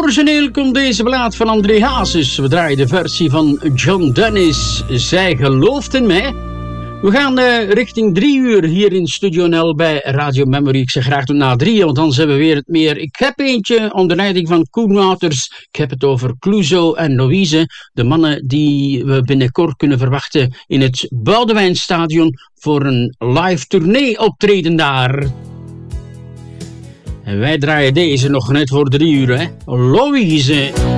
Origineel komt deze plaat van André Hazes. We draaien de versie van John Dennis. Zij gelooft in mij. We gaan richting 3 uur hier in Studio NL bij Radio Memory. Ik zeg graag tot na 3, want dan hebben we weer het meer. Ik heb eentje onder leiding van Koen Wouters. Ik heb het over Clouseau en Louise. De mannen die we binnenkort kunnen verwachten in het Boudewijnstadion voor een live tournee optreden daar. En wij draaien deze nog net voor 3 uur, hè. Louise.